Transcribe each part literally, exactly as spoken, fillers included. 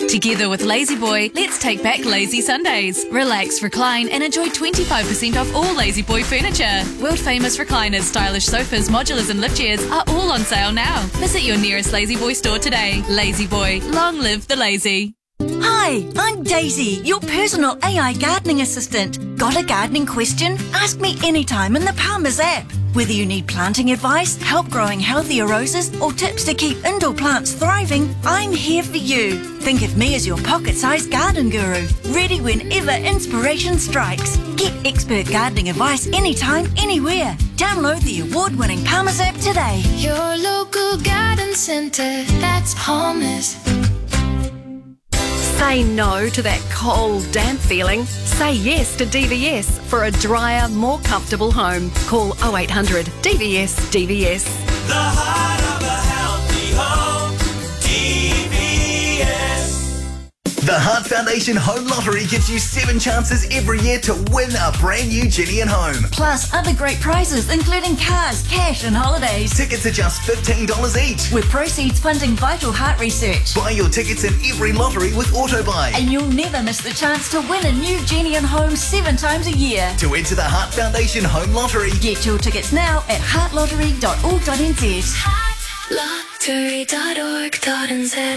Together with Lazy Boy, let's take back lazy Sundays. Relax, recline and enjoy twenty-five percent off all Lazy Boy furniture. World famous recliners, stylish sofas, modulars and lift chairs are all on sale now. Visit your nearest Lazy Boy store today. Lazy Boy, long live the lazy. Hi, I'm Daisy, your personal A I gardening assistant. Got a gardening question? Ask me anytime in the Palmer's app. Whether you need planting advice, help growing healthier roses, or tips to keep indoor plants thriving, I'm here for you. Think of me as your pocket-sized garden guru, ready whenever inspiration strikes. Get expert gardening advice anytime, anywhere. Download the award-winning Palmer's app today. Your local garden centre, that's Palmer's. Say no to that cold, damp feeling. Say yes to D V S for a drier, more comfortable home. Call oh eight hundred D V S D V S. The heart of a healthy home, D V S. The Heart Foundation Home Lottery gives you seven chances every year to win a brand new Gillian home. Plus other great prizes, including cars, cash and holidays. Tickets are just fifteen dollars each. With proceeds funding vital heart research. Buy your tickets in every lottery with AutoBuy. And you'll never miss the chance to win a new Gillian home seven times a year. To enter the Heart Foundation Home Lottery, get your tickets now at heart lottery dot org dot n z. heart lottery dot org dot n z.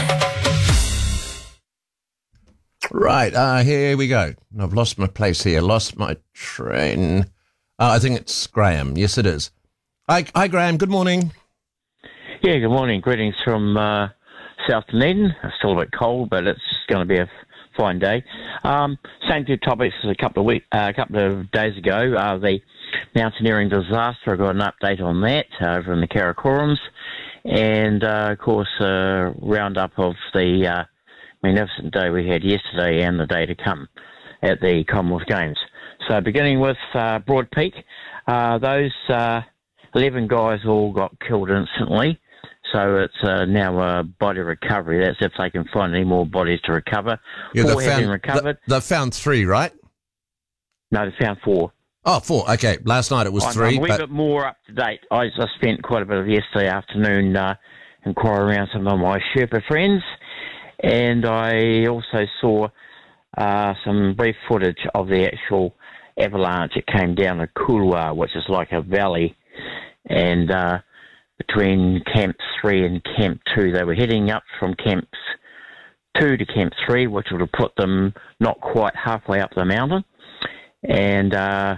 Right, uh, here we go. I've lost my place here, lost my train. Uh, I think it's Graham. Yes, it is. Hi, hi, Graham. Good morning. Yeah, good morning. Greetings from uh, South Dunedin. It's still a bit cold, but it's going to be a fine day. Um, same two topics as a couple of week, uh, a couple of days ago. Uh, the mountaineering disaster. I got an update on that uh, over in the Karakorums, and uh, of course, a roundup of the Uh, magnificent day we had yesterday and the day to come at the Commonwealth Games. So beginning with uh, Broad Peak, uh, those uh, eleven guys all got killed instantly. So it's uh, now a body recovery. That's if they can find any more bodies to recover. Yeah, four they have found, been recovered. They, they found three, right? No, they found four. Oh, four. Okay. Last night it was I'm, three. I'm a wee but... bit more up to date. I, I spent quite a bit of yesterday afternoon uh, inquiring around some of my Sherpa friends. And I also saw uh, some brief footage of the actual avalanche. It came down to Kulua, which is like a valley. And uh, between Camp three and Camp two, they were heading up from Camp two to Camp three, which would have put them not quite halfway up the mountain. And uh,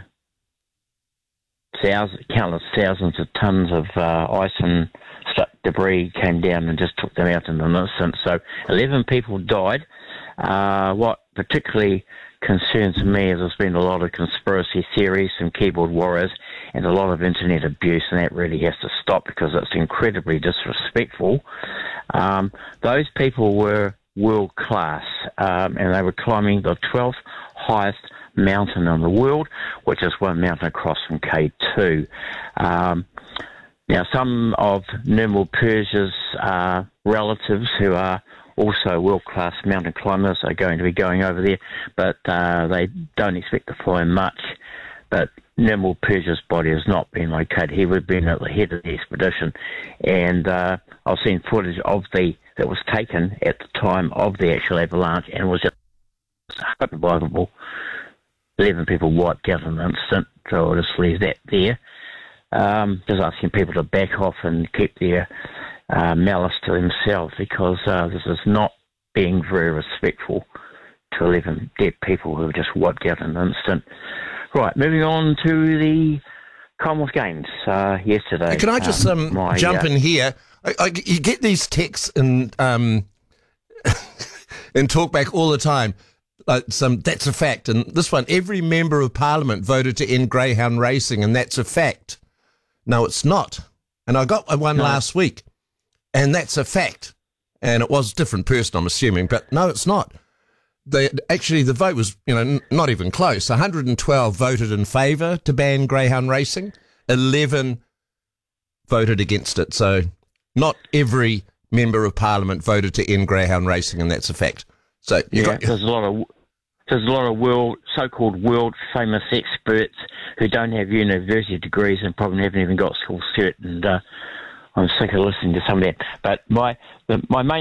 thousands, countless thousands of tons of uh, ice and debris came down and just took them out in an instant. So eleven people died. Uh, what particularly concerns me is there's been a lot of conspiracy theories, some keyboard warriors, and a lot of internet abuse, and that really has to stop because it's incredibly disrespectful. Um, those people were world class, um, and they were climbing the twelfth highest mountain in the world, which is one mountain across from K two. Um, Now, some of Nirmal Persia's uh, relatives who are also world-class mountain climbers are going to be going over there, but uh, they don't expect to fly much. But Nirmal Persia's body has not been located. He would have been at the head of the expedition, and uh, I've seen footage of the that was taken at the time of the actual avalanche, and it was just unbelievable. eleven people wiped out in an instant, so I'll just leave that there. Um, just asking people to back off and keep their uh, malice to themselves because uh, this is not being very respectful to eleven dead people who were just wiped out in an instant. Right, moving on to the Commonwealth Games uh, yesterday. Can I just um, um, my, jump uh, in here? I, I, you get these texts and um, and talkback all the time. Like some, that's a fact. And this one, every member of Parliament voted to end greyhound racing, and that's a fact. No, it's not. And I got one no. last week, and that's a fact. And it was a different person, I'm assuming, but no, it's not. They, actually, the vote was, you know, n- not even close. one hundred twelve voted in favour to ban greyhound racing. eleven voted against it. So not every member of Parliament voted to end greyhound racing, and that's a fact. So you yeah, got, there's a lot of there's a lot of world so-called world famous experts who don't have university degrees and probably haven't even got school cert, and uh, I'm sick of listening to some of that. But my the, my main